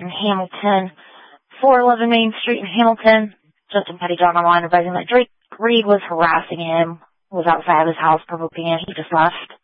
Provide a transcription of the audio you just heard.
in Hamilton, 411 Main Street in Hamilton. Justin Petty John online advising that Drake Reed was harassing him, was outside of his house provoking him. He just left.